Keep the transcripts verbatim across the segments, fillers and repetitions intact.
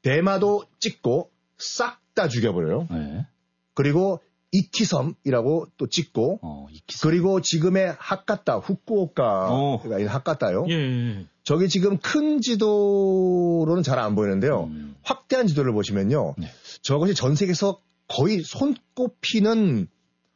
대마도 찍고 싹 다 죽여버려요. 네. 그리고 이키섬이라고 또 찍고 어, 이키섬. 그리고 지금의 하카타, 후쿠오카가 어. 있는 하카타요. 예, 예. 저기 지금 큰 지도로는 잘 안 보이는데요. 음. 확대한 지도를 보시면요. 네. 저것이 전 세계에서 거의 손꼽히는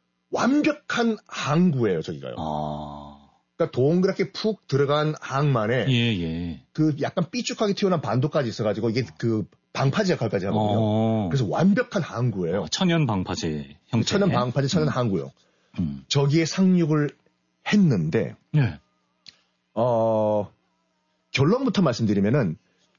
완벽한 항구예요, 저기가요. 아. 그러니까 동그랗게 푹 들어간 항만에 예, 예. 그 약간 삐죽하게 튀어나온 반도까지 있어가지고 이게 그 방파제 역할까지 하거든요. 어. 그래서 완벽한 항구예요. 어, 천연 방파제 형태. 천연 방파제, 천연 음. 항구요. 음. 저기에 상륙을 했는데 네. 어, 결론부터 말씀드리면은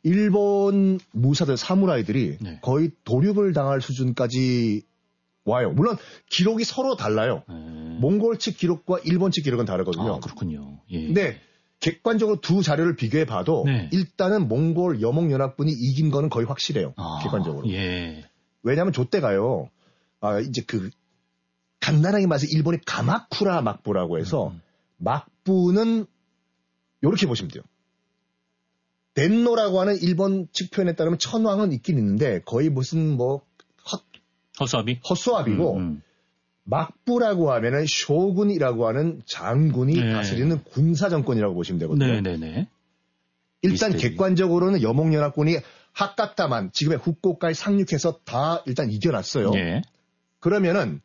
일본 무사들 사무라이들이 네. 거의 도륙을 당할 수준까지 와요. 물론 기록이 서로 달라요. 네. 몽골 측 기록과 일본 측 기록은 다르거든요. 아, 그렇군요. 예. 근데 객관적으로 두 자료를 비교해 봐도 네. 일단은 몽골 여몽연합군이 이긴 거는 거의 확실해요. 아, 객관적으로. 예. 왜냐하면 저때가요. 아, 이제 그 간단하게 말해서 일본의 가마쿠라 막부라고 해서 음. 막부는 이렇게 보시면 돼요. 덴노라고 하는 일본 측 표현에 따르면 천왕은 있긴 있는데 거의 무슨 뭐 헛, 허수아비? 헛수압이고 음, 음. 막부라고 하면은 쇼군이라고 하는 장군이 네. 다스리는 군사 정권이라고 보시면 되거든요. 네네네. 일단 미스테리. 객관적으로는 여몽연합군이 하카타만 지금의 후쿠오카에 상륙해서 다 일단 이겨놨어요. 예. 그러면은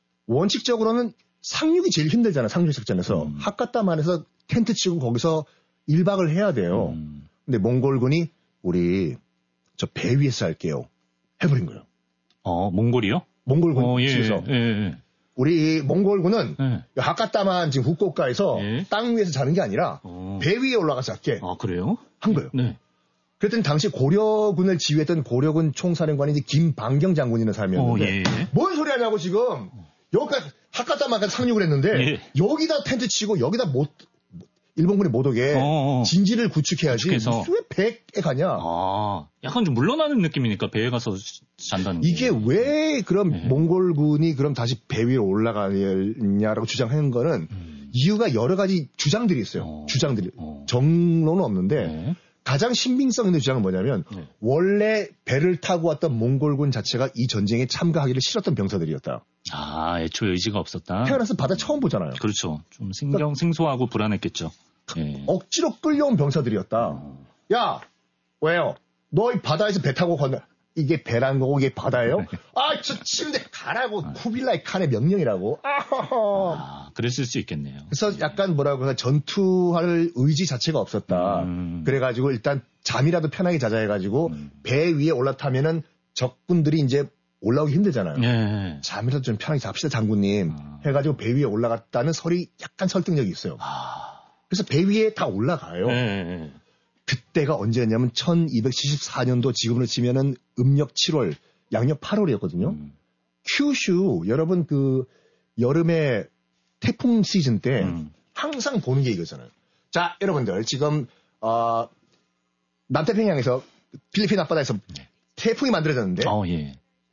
원칙적으로는 상륙이 제일 힘들잖아요. 상륙 작전에서. 음. 하카타만에서 텐트 치고 거기서 일 박을 해야 돼요. 음. 근데 몽골군이 우리 저 배 위에서 할게요. 해버린 거예요. 어, 몽골이요? 몽골군 어, 예, 측에서. 예, 예. 우리 몽골군은 예. 하카타만 지금 후쿠오카에서 예. 땅 위에서 자는 게 아니라 어. 배 위에 올라가서 할게 아, 그래요? 한 거예요. 네. 그랬더니 당시 고려군을 지휘했던 고려군 총사령관이 이제 김방경 장군이라는 어, 사람이었는데 예. 뭔 소리 하냐고 지금 여기까지 하카타만 상륙을 했는데 예. 여기다 텐트 치고 여기다 못 일본군이 못 오게 어, 어. 진지를 구축해야지 구축해서. 왜 배에 가냐. 아, 약간 좀 물러나는 느낌이니까 배에 가서 잔다는 게. 이게 왜 그럼 예. 몽골군이 그럼 다시 배 위로 올라가냐라고 주장하는 거는 음. 이유가 여러 가지 주장들이 있어요. 어. 주장들이. 어. 정론은 없는데 네. 가장 신빙성 있는 주장은 뭐냐면 네. 원래 배를 타고 왔던 몽골군 자체가 이 전쟁에 참가하기를 싫었던 병사들이었다. 아, 애초에 의지가 없었다. 태어나서 바다 처음 보잖아요. 그렇죠. 좀 생경, 생소하고 불안했겠죠. 예. 억지로 끌려온 병사들이었다. 어. 야, 왜요? 너 이 바다에서 배 타고 건너. 이게 배란 거고 이게 바다예요? 아, 저 침대 가라고. 쿠빌라이 칸의 명령이라고. 아하하. 아, 그랬을 수 있겠네요. 그래서 약간 뭐라고 하나 전투할 의지 자체가 없었다. 음. 그래가지고 일단 잠이라도 편하게 자자 해가지고 음. 배 위에 올라타면은 적군들이 이제 올라오기 힘들잖아요. 예. 잠이라도 좀 편하게 잡시다 장군님 아. 해가지고 배 위에 올라갔다는 설이 약간 설득력이 있어요. 아. 그래서 배 위에 다 올라가요. 예, 예. 그때가 언제였냐면 천이백칠십사 년도 지금으로 치면은 음력 칠월, 양력 팔월이었거든요. 음. 큐슈 여러분 그 여름에 태풍 시즌 때 음. 항상 보는 게 이거잖아요. 자, 여러분들 지금 어, 남태평양에서 필리핀 앞바다에서 네. 태풍이 만들어졌는데 어, 예.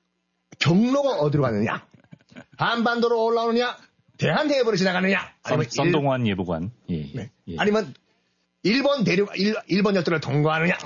경로가 어디로 가느냐? 한반도로 올라오느냐? 대한해협으로 지나가느냐? 아니면 선- 선동환 예보관. 예. 예. 네. 예. 아니면 일본 대륙 일, 일본 열도를 통과하느냐?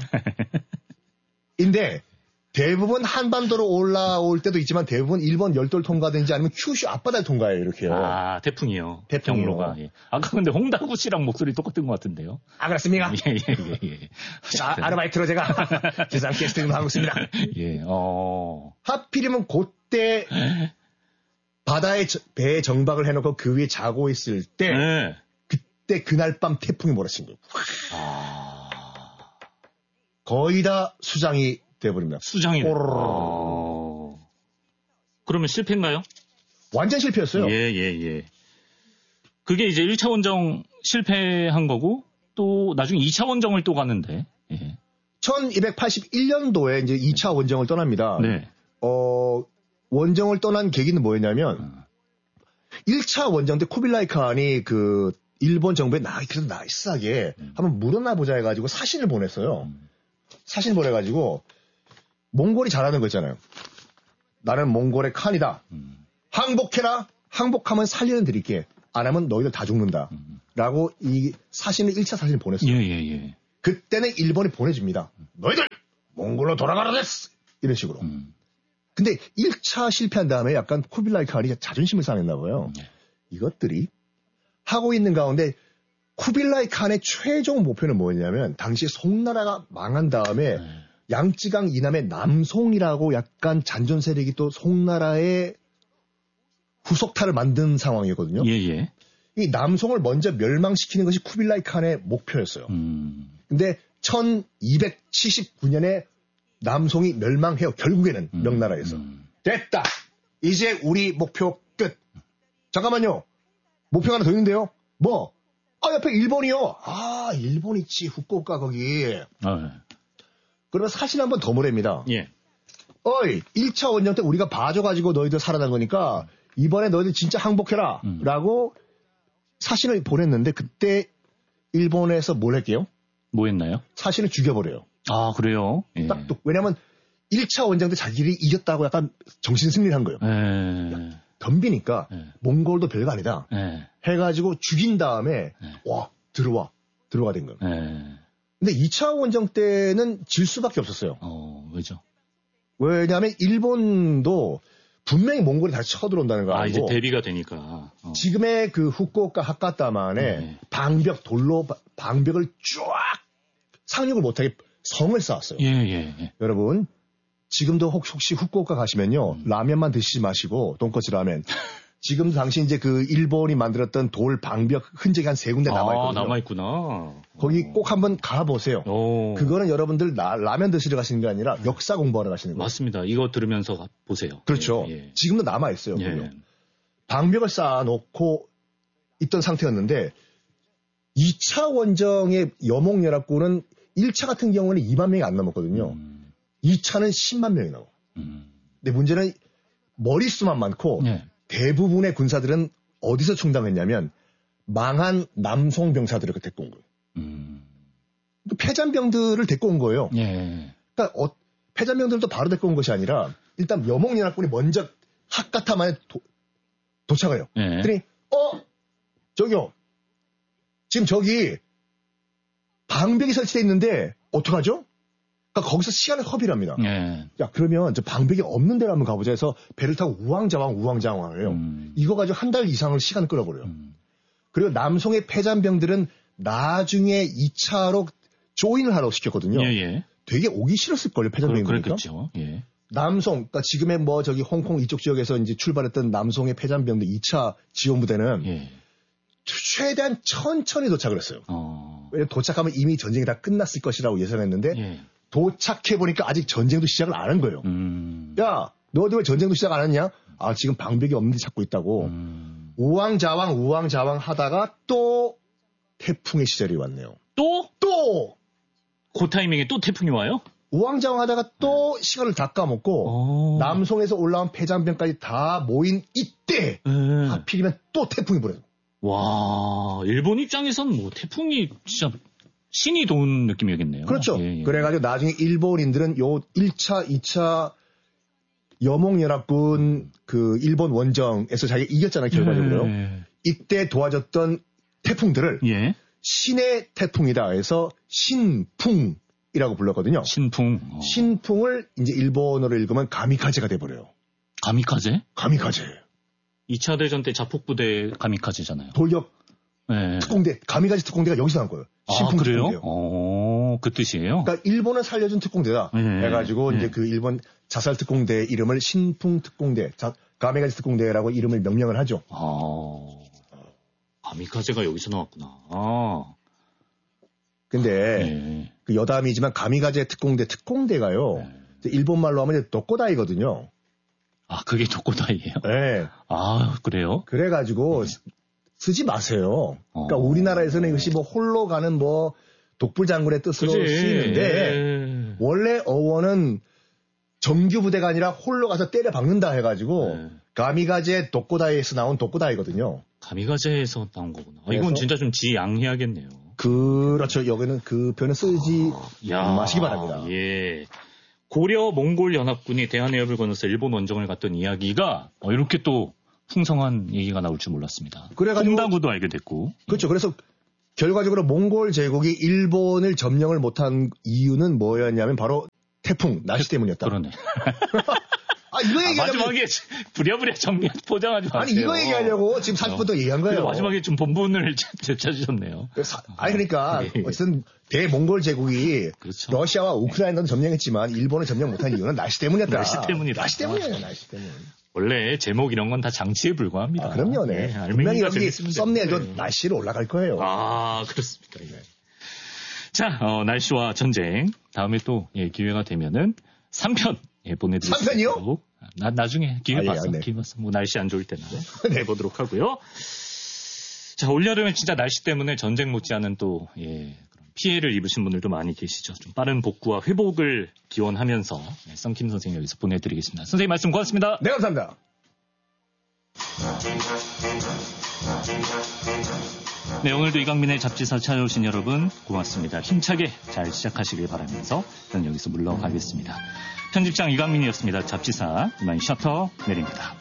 인데 대부분 한반도로 올라올 때도 있지만 대부분 일본 열도를 통과하든지 아니면 큐슈 앞바다를 통과해요. 이렇게요. 아, 태풍이요. 태풍이요. 경로가. 예. 아까 근데 홍다구 씨랑 목소리 똑같은 것 같은데요. 아, 그렇습니까? 예, 예, 예, 예. 자, 아르바이트로 제가 세상 게스트를 하고 있습니다. 예, 어. 하필이면 그때 바다에 저- 배에 정박을 해놓고 그 위에 자고 있을 때 네. 그때 그날 밤 태풍이 몰아친 거예요. 아. 거의 다 수장이 돼버립니다. 수장이. 오르르르. 어. 그러면 실패인가요? 완전 실패였어요. 예, 예, 예. 그게 이제 일 차 원정 실패한 거고, 또 나중에 이 차 원정을 또 가는데, 예. 천이백팔십일 년도에 이제 이 차 원정을 떠납니다. 네. 어, 원정을 떠난 계기는 뭐였냐면, 음. 일 차 원정 때 쿠빌라이 칸이 그, 일본 정부에 나, 그래도 나이스하게 음. 한번 물어나보자 해가지고 사신을 보냈어요. 음. 사신 보내가지고, 몽골이 잘하는 거 있잖아요. 나는 몽골의 칸이다. 음. 항복해라. 항복하면 살리는 드릴게. 안 하면 너희들 다 죽는다. 음. 라고 이 사신을 일 차 사신을 보냈어요. 예, 예, 예. 그때는 일본이 보내줍니다. 너희들 몽골로 돌아가라 데스! 이런 식으로. 음. 근데 일 차 실패한 다음에 약간 쿠빌라이 칸이 자존심을 상했나 봐요. 네. 이것들이 하고 있는 가운데 쿠빌라이 칸의 최종 목표는 뭐였냐면 당시 송나라가 망한 다음에 네. 양쯔강 이남의 남송이라고 약간 잔존 세력이 또 송나라의 후속타를 만든 상황이거든요. 예, 예. 이 남송을 먼저 멸망시키는 것이 쿠빌라이 칸의 목표였어요. 음. 근데 천이백칠십구 년에 남송이 멸망해요. 결국에는 음. 명나라에서. 음. 됐다. 이제 우리 목표 끝. 잠깐만요. 목표가 하나 더 있는데요. 뭐? 아, 옆에 일본이요. 아, 일본 있지. 후쿠오카 거기. 아, 그러면 사실 한번 더 보냅니다. 예. 어이, 일 차 원정 때 우리가 봐줘가지고 너희들 살아난 거니까 이번에 너희들 진짜 항복해라. 음. 라고 사신을 보냈는데 그때 일본에서 뭘 했게요? 뭐 했나요? 사신을 죽여버려요. 아, 그래요? 예. 딱 또, 왜냐면 일 차 원정 때 자기들이 이겼다고 약간 정신 승리를 한 거예요. 예. 덤비니까 예. 몽골도 별거 아니다. 예. 해가지고 죽인 다음에 예. 와 들어와 들어와 된 거예요. 예. 근데 이 차 원정 때는 질 수밖에 없었어요. 어, 왜죠? 왜냐하면 일본도 분명히 몽골이 다시 쳐들어온다는 거 알고 아, 이제 대비가 되니까. 어. 지금의 그 후쿠오카 하카타만에 네. 방벽 돌로 바- 방벽을 쫙 상륙을 못하게 성을 쌓았어요. 예, 예, 예. 여러분 지금도 혹시, 혹시 후쿠오카 가시면요 음. 라면만 드시지 마시고 돈코츠 라면. 지금 당시 이제 그 일본이 만들었던 돌 방벽 흔적이 한 세 군데 남아 아, 있거든요. 남아있구나. 거기 어. 꼭 한번 가보세요. 오. 그거는 여러분들 라, 라면 드시러 가시는 게 아니라 역사 공부하러 가시는 거예요. 맞습니다. 이거 들으면서 가- 보세요. 그렇죠. 예, 예. 지금도 남아 있어요. 예. 방벽을 쌓아놓고 있던 상태였는데 이 차 원정의 여몽연합군은 일 차 같은 경우는 이만 명이 안 넘었거든요. 음. 이 차는 십만 명이 나와. 음. 근데 문제는 머릿수만 많고 예. 대부분의 군사들은 어디서 충당했냐면 망한 남송 병사들을 데리고 온 거예요. 음. 또 패잔병들을 데리고 온 거예요. 예. 그러니까 어, 패잔병들도 바로 데리고 온 것이 아니라 일단 여몽연합군이 먼저 하카타만에 도, 도착해요. 예. 그랬더니 어 저기요 지금 저기 방벽이 설치되어 있는데 어떡하죠? 그러니까 거기서 시간을 허비를 합니다. 예. 야 그러면 저 방벽이 없는 데로 한번 가보자 해서 배를 타고 우왕좌왕 우왕좌왕을 해요. 음. 이거 가지고 한 달 이상을 시간을 끌어버려요. 음. 그리고 남송의 패잔병들은 나중에 이 차로 조인을 하라고 시켰거든요. 예, 예. 되게 오기 싫었을걸요, 그, 패잔병이니까. 그랬겠죠. 예. 남송, 그러니까 지금의 뭐 저기 홍콩 이쪽 지역에서 이제 출발했던 남송의 패잔병들 이 차 지원부대는 예. 최대한 천천히 도착을 했어요. 어. 왜냐면 도착하면 이미 전쟁이 다 끝났을 것이라고 예상했는데 예. 도착해보니까 아직 전쟁도 시작을 안 한 거예요. 음. 야, 너도 왜 전쟁도 시작 안 했냐? 아, 지금 방벽이 없는데 찾고 있다고. 음. 우왕좌왕 우왕좌왕 하다가 또 태풍의 시절이 왔네요. 또? 또 그 타이밍에 또 태풍이 와요? 우왕좌왕 하다가 또 시간을 다 까먹고 어. 남송에서 올라온 패잔병까지 다 모인 이때 예. 하필이면 또 태풍이 불어요. 와, 일본 입장에선 뭐 태풍이 진짜 신이 도운 느낌이겠네요. 그렇죠. 예, 예. 그래가지고 나중에 일본인들은 요 일 차, 이 차 여몽연합군 그 일본 원정에서 자기가 이겼잖아요, 결과적으로. 예. 이때 도와줬던 태풍들을 예. 신의 태풍이다 해서 신풍이라고 불렀거든요. 신풍. 어. 신풍을 이제 일본어로 읽으면 가미카제가 돼버려요. 가미카제? 가미카제. 이 차 대전 때 자폭부대 가미카제잖아요. 돌격 예. 특공대, 가미카제 특공대가 여기서 난 거예요. 아, 신풍 그래요? 특공대요. 어, 그 뜻이에요? 그러니까 일본을 살려준 특공대다 예. 해가지고 예. 이제 그 일본 자살 특공대 이름을 신풍 특공대, 자, 가미카제 특공대라고 이름을 명명을 하죠. 아, 가미카제가 여기서 나왔구나. 아, 근데 예. 그 여담이지만 가미카제 특공대 특공대가요. 예. 일본 말로 하면 도코다이거든요. 아, 그게 조코다이예요? 네. 아, 그래요? 그래가지고 쓰지 마세요. 그러니까 어. 우리나라에서는 이것이 뭐 홀로 가는 뭐 독불장군의 뜻으로 그치. 쓰이는데 예. 원래 어원은 정규 부대가 아니라 홀로 가서 때려 박는다 해가지고 네. 가미가제 도코다이에서 나온 도코다이거든요. 가미가제에서 나온 거구나. 아, 그래서? 이건 진짜 좀 지양해야겠네요. 그렇죠. 여기는 그 표현을 쓰지 야, 마시기 바랍니다. 예. 고려 몽골 연합군이 대한해협을 건너서 일본 원정을 갔던 이야기가 어, 이렇게 또 풍성한 얘기가 나올 줄 몰랐습니다. 그래가지고- 콩다구도 알게 됐고. 그렇죠. 그래서 결과적으로 몽골 제국이 일본을 점령을 못한 이유는 뭐였냐면 바로 태풍, 날씨 때문이었다. 그러네. 아, 이거 얘기하려고. 아, 마지막에 부랴부랴 정리, 포장하지 마세요. 아니, 이거 얘기하려고 지금 사십 분 동안 얘기한 거예요. 마지막에 좀 본분을 되찾으셨네요. 아니, 그러니까, 네. 어쨌든, 대몽골 제국이 그렇죠. 러시아와 우크라이나는 점령했지만, 일본을 점령 못한 이유는 날씨 때문이었다. 날씨 때문이다. 날씨 때문이에요, 날씨 때문에. 원래 제목 이런 건 다 장치에 불과합니다. 아, 그럼요, 네. 네, 분명히 여기 재밌으면 썸네일도 네. 날씨로 올라갈 거예요. 아, 그렇습니까. 네. 자, 어, 날씨와 전쟁. 다음에 또, 예, 기회가 되면은 삼 편, 예, 보내드릴 삼 편이요? 수 있도록. 나, 나중에 기회 아, 예, 봤어. 네. 기회 봤어. 뭐, 날씨 안 좋을 때는 네. 해보도록 하고요. 자, 올여름에 진짜 날씨 때문에 전쟁 못지않은 또, 예, 그런 피해를 입으신 분들도 많이 계시죠. 좀 빠른 복구와 회복을 기원하면서, 예, 썬킴 선생님 여기서 보내드리겠습니다. 선생님 말씀 고맙습니다. 네, 감사합니다. 네, 오늘도 이강민의 잡지사 찾아오신 여러분 고맙습니다. 힘차게 잘 시작하시길 바라면서 저는 여기서 물러가겠습니다. 편집장 이강민이었습니다. 잡지사 이만 셔터 내립니다.